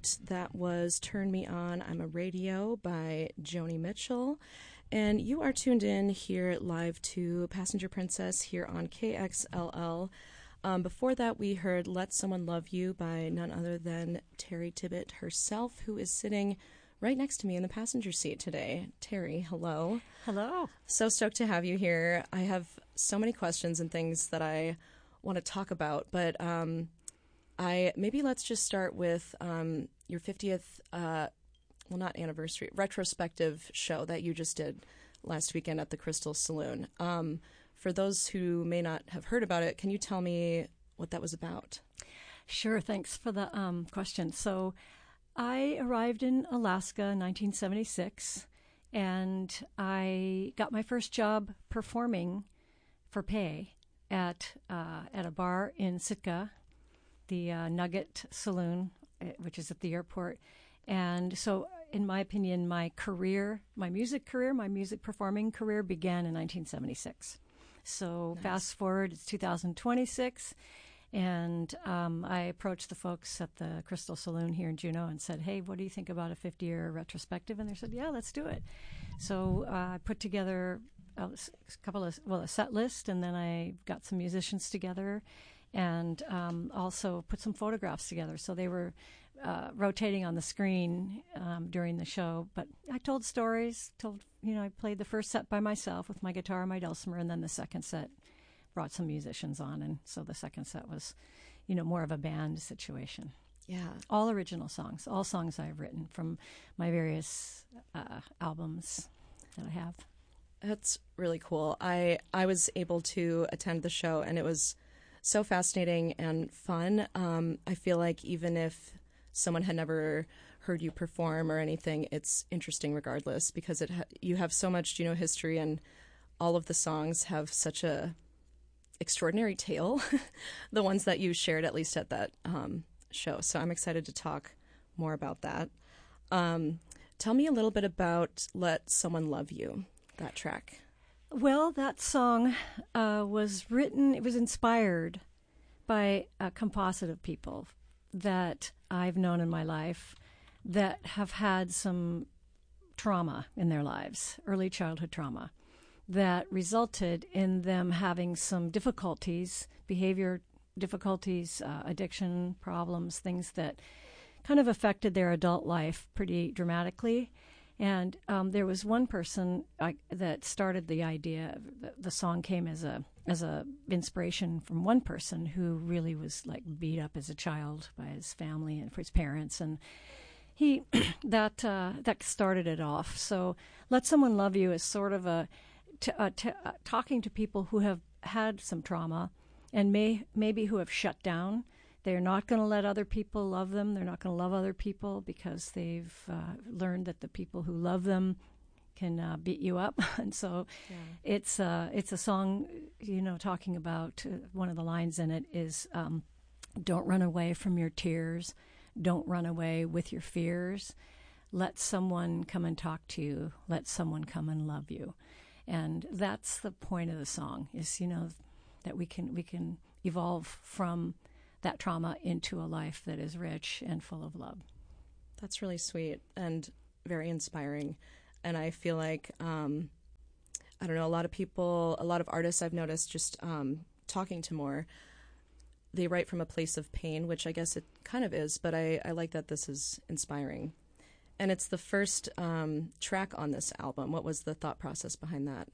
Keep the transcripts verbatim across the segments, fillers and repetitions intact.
right. That was Turn Me On, I'm a Radio by Joni Mitchell. And you are tuned in here live to Passenger Princess here on K X L L. Um, before that, we heard Let Someone Love You by none other than Terry Tibbett herself, who is sitting right next to me in the passenger seat today. Terry, hello. Hello. So stoked to have you here. I have so many questions and things that I want to talk about, but um, I maybe let's just start with um, your fiftieth, uh, well, not anniversary, retrospective show that you just did last weekend at the Crystal Saloon. Um, for those who may not have heard about it, can you tell me what that was about? Sure. Thanks for the um, question. So I arrived in Alaska in nineteen seventy-six, and I got my first job performing for pay at uh, at a bar in Sitka, the uh, Nugget Saloon, which is at the airport. And so, in my opinion, my career, my music career, my music performing career began in nineteen seventy-six. So nice. Fast forward, it's two thousand twenty-six, and um, I approached the folks at the Crystal Saloon here in Juneau and said, hey, what do you think about a fifty-year retrospective? And they said, yeah, let's do it. So uh, I put together a couple of, well, a set list, and then I got some musicians together and um, also put some photographs together. So they were uh, rotating on the screen um, during the show. But I told stories, told, you know, I played the first set by myself with my guitar and my dulcimer, and then the second set brought some musicians on. And so the second set was, you know, more of a band situation. Yeah. All original songs, all songs I've written from my various uh, albums that I have. That's really cool. I, I was able to attend the show, and it was so fascinating and fun. Um, I feel like even if someone had never heard you perform or anything, it's interesting regardless, because it ha- you have so much Juneau history, and all of the songs have such a extraordinary tale, the ones that you shared, at least at that um, show. So I'm excited to talk more about that. Um, tell me a little bit about Let Someone Love You, that track. Well, that song uh, was written, it was inspired by a composite of people that I've known in my life that have had some trauma in their lives, early childhood trauma, that resulted in them having some difficulties, behavior difficulties, uh, addiction problems, things that kind of affected their adult life pretty dramatically. And um, there was one person uh, that started the idea. The, the song came as a as a inspiration from one person who really was like beat up as a child by his family and for his parents, and he that uh, that started it off. So, Let Someone Love You is sort of a t- uh, t- uh, talking to people who have had some trauma and may maybe who have shut down. They're not going to let other people love them. They're not going to love other people because they've uh, learned that the people who love them can uh, beat you up. And so yeah. it's, uh, it's a song, you know, talking about uh, one of the lines in it is, um, don't run away from your tears. Don't run away with your fears. Let someone come and talk to you. Let someone come and love you. And that's the point of the song is, you know, that we can we can evolve from that trauma into a life that is rich and full of love. That's really sweet and very inspiring. And I feel like, um, I don't know, a lot of people, a lot of artists I've noticed just um, talking to more, they write from a place of pain, which I guess it kind of is, but I, I like that this is inspiring. And it's the first um, track on this album. What was the thought process behind that?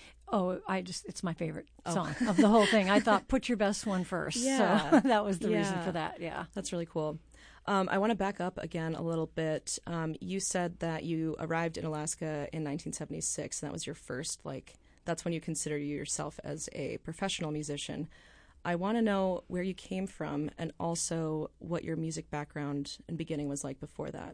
Oh, I just, it's my favorite oh. song of the whole thing. I thought, put your best one first. Yeah. So that was the yeah. reason for that, yeah. That's really cool. Um, I want to back up again a little bit. Um, you said that you arrived in Alaska in nineteen seventy-six, and that was your first, like, that's when you considered yourself as a professional musician. I want to know where you came from and also what your music background and beginning was like before that.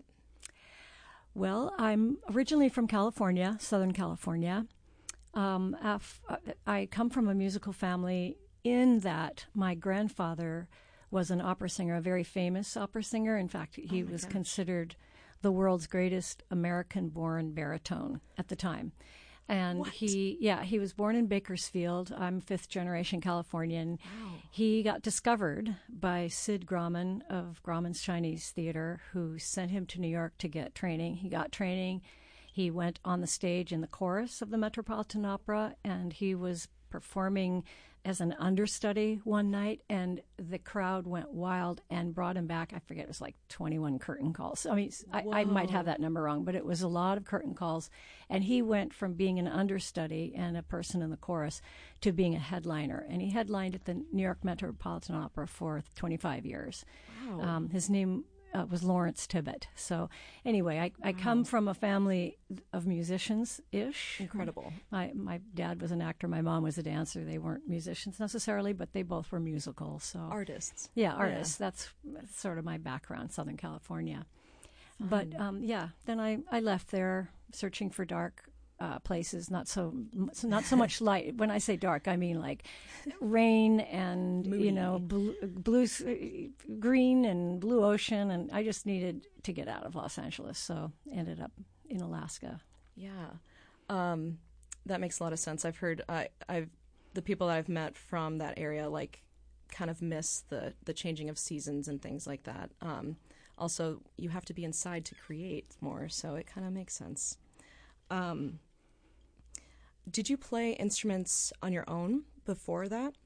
Well, I'm originally from California, Southern California. Um, af- I come from a musical family in that my grandfather was an opera singer, a very famous opera singer. In fact, he oh was gosh. considered the world's greatest American-born baritone at the time. And What? he, yeah, he was born in Bakersfield. I'm fifth generation Californian. Wow. He got discovered by Sid Grauman of Grauman's Chinese Theater, who sent him to New York to get training. He got training. He went on the stage in the chorus of the Metropolitan Opera, and he was performing as an understudy one night, and the crowd went wild and brought him back. I forget, it was like twenty-one curtain calls. I mean, I, I might have that number wrong, but it was a lot of curtain calls. And he went from being an understudy and a person in the chorus to being a headliner. And he headlined at the New York Metropolitan Opera for twenty-five years. Wow. Um, his name uh, was Lawrence Tibbett. So anyway, I, I come from a family of musicians-ish. Incredible. My my dad was an actor. My mom was a dancer. They weren't musicians necessarily, but they both were musical. So Artists. yeah, artists. Yeah. That's, that's sort of my background, Southern California. Fun. But um, yeah, then I, I left there searching for dark uh, places. Not so not so much light. When I say dark, I mean like rain and Moody. you know blue, blue, green and blue ocean. And I just needed to get out of Los Angeles, so ended up in Alaska. Yeah, um, that makes a lot of sense. I've heard I, I've the people that I've met from that area like kind of miss the the changing of seasons and things like that. Um, also, you have to be inside to create more, so it kind of makes sense. Um, did you play instruments on your own before that?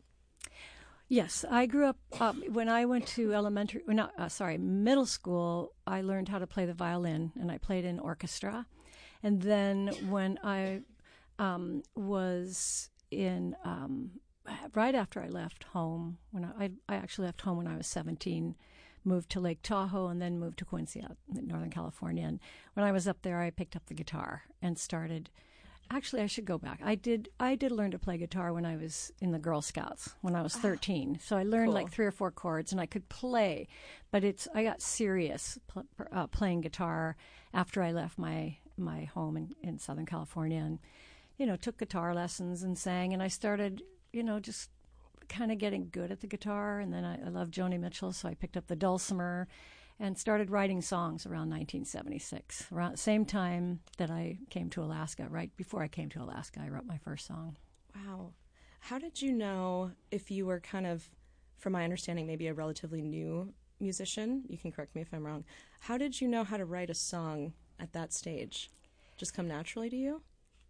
Yes, I grew up um, when I went to elementary, well, not uh, sorry, middle school. I learned how to play the violin, and I played in orchestra. And then when I um, was in um, right after I left home, when I, I I actually left home when I was seventeen, moved to Lake Tahoe, and then moved to Quincy out in Northern California. And when I was up there, I picked up the guitar and started. Actually, I should go back. I did. I did learn to play guitar when I was in the Girl Scouts when I was thirteen. So I learned Cool. like three or four chords, and I could play. But it's. I got serious pl- uh, playing guitar after I left my my home in, in Southern California, and you know took guitar lessons and sang. And I started, you know, just kind of getting good at the guitar. And then I, I loved Joni Mitchell, so I picked up the dulcimer and started writing songs around nineteen seventy-six, around the same time that I came to Alaska. Right before I came to Alaska, I wrote my first song. Wow. How did you know if you were kind of, from my understanding, maybe a relatively new musician? You can correct me if I'm wrong. How did you know how to write a song at that stage? Just come naturally to you?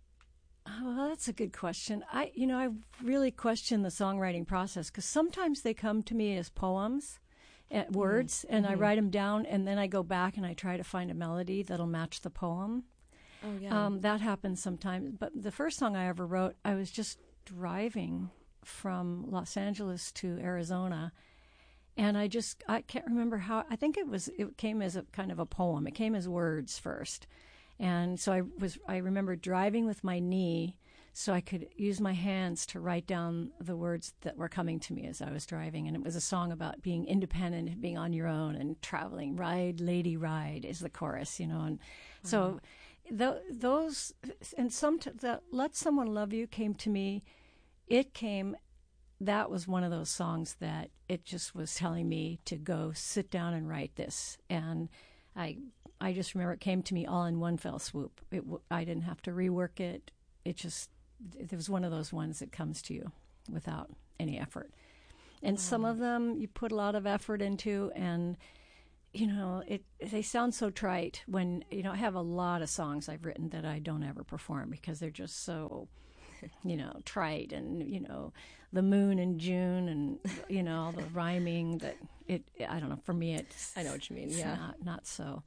Oh, well, that's a good question. I, you know, I really question the songwriting process because sometimes they come to me as poems. At words, mm-hmm. and I write them down, and then I go back and I try to find a melody that'll match the poem. Oh, yeah. Um, that happens sometimes. But the first song I ever wrote, I was just driving from Los Angeles to Arizona, and I just, I can't remember how, I think it was, it came as a kind of a poem. It came as words first. And so I was, I remember driving with my knee so I could use my hands to write down the words that were coming to me as I was driving. And it was a song about being independent and being on your own and traveling. Ride, lady, ride is the chorus, you know. And wow. so th- those, and some, t- the Let Someone Love You came to me. It came, that was one of those songs that it just was telling me to go sit down and write this. And I I just remember it came to me all in one fell swoop. It, I didn't have to rework it. It just, it was one of those ones that comes to you without any effort. And wow. some of them you put a lot of effort into, and, you know, it they sound so trite when, you know, I have a lot of songs I've written that I don't ever perform because they're just so, you know, trite and, you know, the moon in June and, you know, all the rhyming that it, I don't know, for me it's. I know what you mean, it's yeah. Not, not so,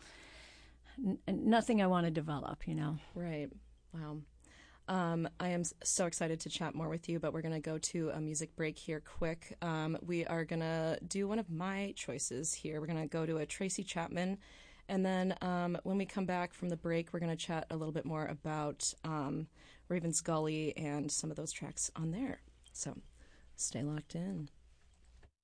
n- nothing I want to develop, you know. Right. Wow. Um, I am so excited to chat more with you, but we're going to go to a music break here quick. Um, we are going to do one of my choices here. We're going to go to a Tracy Chapman. And then um, when we come back from the break, we're going to chat a little bit more about um, Ravensgully and some of those tracks on there. So stay locked in.